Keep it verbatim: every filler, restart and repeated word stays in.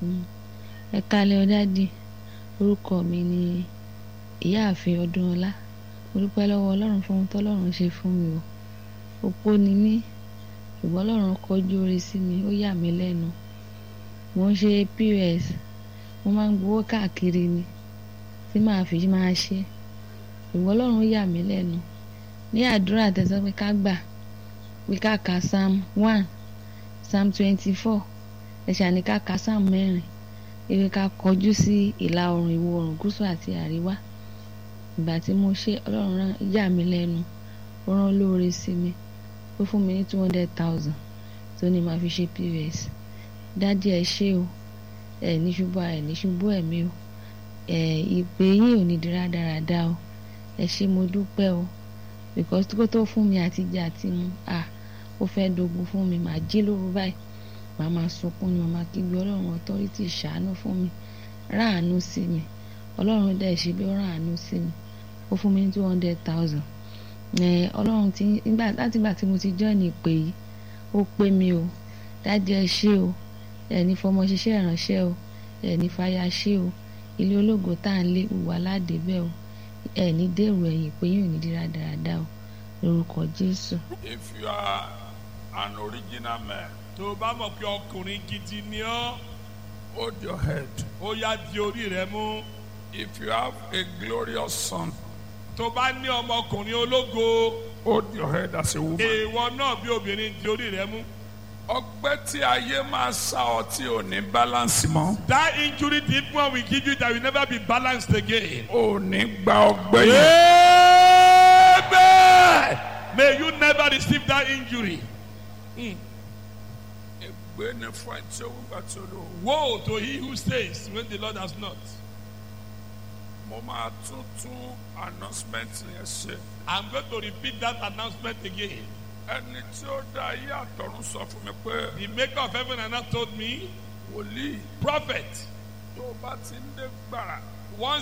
Ẹ káalẹ́ o Daddy, orúkọ mi ni Ìyáàfin Ọdúnọlá. Mo dúpẹ́ lọ́wọ́ Ọlọ́run fún ohun tí Ọlọ́run ṣe fún mi o. Opó ni mí, ṣùgbọ́n Ọlọ́run kọjú oore sí mi, ó yà mí lẹ́nu. Mo ń ṣe P O S, mo máa ń gbowó káàkiri ni tí màá fi máa ṣe. Ṣùgbọ́n Ọlọ́run yà mí lẹ́nu. Ní àdúrà tẹ́ sọ pé ká gbà, pé ká ka Psalm one, Psalm twenty-four, ẹ ṣà ní ká ka Psalm mẹ́rin, ewé ká kọjú sí ìlà oòrùn, ìwọ̀ oòrùn, gúúsù àti àríwá. Ìgbà tí mo ṣe, Ọlọ́run rán yà mí lẹ́nu, ó rán olóore sí mi, ó fún mi ní two hundred thousand tó ní màá fi ṣe P O S. Daddy ẹ ṣé o, ẹ ní ṣubú ara, ẹ ní ṣubú ẹ̀mí o, ẹ ìpè yín ò ní di rádaràda o, ẹ ṣé mo dúpẹ́ o, because tó tó fún mi àti jẹ àti mu, ah ó fẹ́ dogun fún mi, màá jí lóru báyìí, màá máa sunkún ni, màá máa kígbe Ọlọ́run authority ṣàánú fún mi, ráàánú sí mi. Ọlọ́run dẹ̀ ṣe bí ó ráàánú sí mi, ó fún mi ní two hundred thousand. ẹ Ọlọ́run ti nígbà láti ìgbà tí mo ti join ìpè yìí, ó pé mi o. Daddy ẹ ṣé o, ẹ ní fọmọ ṣiṣẹ́ ìránṣẹ́ o, ẹ ní fàyà ṣe o, ilé ológo tá à ń lé wà ládébẹ̀ o, ẹ ní dèrò ẹ̀yìn, pé yín ò ní di rádaràda o, lórúkọ Jésù. If you are an original man, tó o bá mọ̀ pé ọkùnrin gidi ni ọ́, hold your head. ó yá di orí rẹ mú. If you have a glorious son, tó o bá ní ọmọkùnrin ológo, hold your head as a woman. èèwọ̀ náà bí obìnrin di orí rẹ mú. Ọgbẹ́ tí ayé máa sá ọ tí ò ní balance mọ́. That injury the evil one will give you that will never be balanced again. Ò ní gba ọgbẹ́ yẹn. Amen. May you never receive that injury. Mm. Ègbé ni fún ẹ tí ó wúgbà tí ó lò. Woe to he who says when the Lord has not. Mo máa tún tún announcement yẹn ṣe. I'm going to repeat that announcement again. Ẹni tí ó dá ayé àtọ̀run sọ fún mi pé The maker of heaven and earth told me, wòlíì prophet, tó bá ti ń dé gbàrà. once